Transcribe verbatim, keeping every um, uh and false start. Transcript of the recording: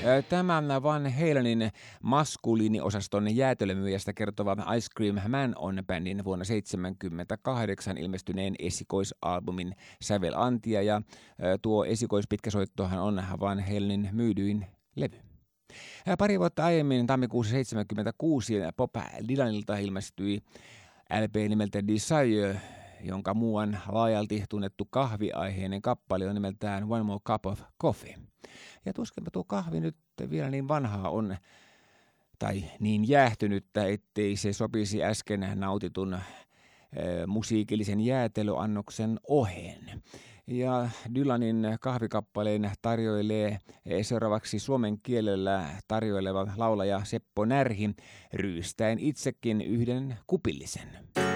Tämän Van Halenin maskuliiniosaston jäätelömyyjästä kertova Ice Cream Man on bändin vuonna seitsemänkymmentäkahdeksan ilmestyneen esikoisalbumin sävelantia, ja tuo esikoispitkäsoittohan on Van Halenin myydyin levy. Pari vuotta aiemmin tammikuussa seitsemänkymmentäkuusi Bob Dylanilta ilmestyi L P nimeltä Desire, jonka muuan laajalti tunnettu kahviaiheinen kappale on nimeltään One More Cup of Coffee. Ja tuskinpa tuo kahvi nyt vielä niin vanhaa on, tai niin jäähtynyttä, ettei se sopisi äsken nautitun äh, musiikillisen jäätelöannoksen oheen. Ja Dylanin kahvikappaleen tarjoilee seuraavaksi suomen kielellä tarjoileva laulaja Seppo Närhi, ryystäen itsekin yhden kupillisen.